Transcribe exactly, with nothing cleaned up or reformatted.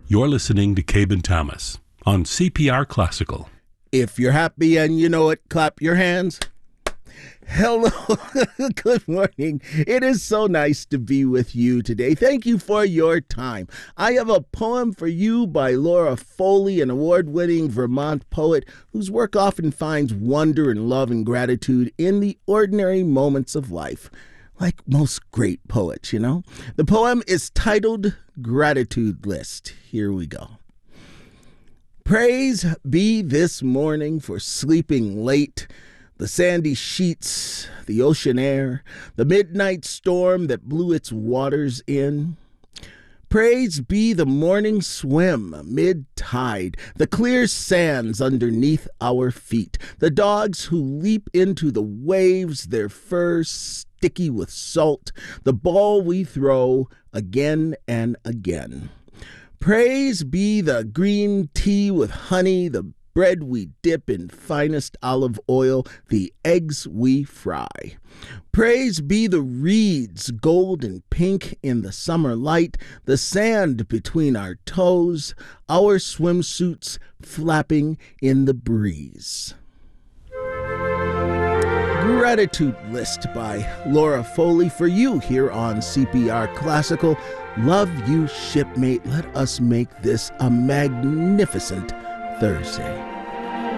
You're listening to Cabe and Thomas on C P R Classical. If you're happy and you know it, clap your hands. Hello, good morning. It is so nice to be with you today. Thank you for your time. I have a poem for you by Laura Foley, an award-winning Vermont poet whose work often finds wonder and love and gratitude in the ordinary moments of life, like most great poets, you know. The poem is titled Gratitude List. Here we go. Praise be this morning for sleeping late, the sandy sheets, the ocean air, the midnight storm that blew its waters in. Praise be the morning swim mid-tide, the clear sands underneath our feet, the dogs who leap into the waves, their fur sticky with salt, the ball we throw again and again. Praise be the green tea with honey, the bread we dip in finest olive oil, the eggs we fry. Praise be the reeds, gold and pink in the summer light, the sand between our toes, our swimsuits flapping in the breeze. Gratitude List by Laura Foley for you here on C P R Classical. Love you, shipmate. Let us make this a magnificent Thursday.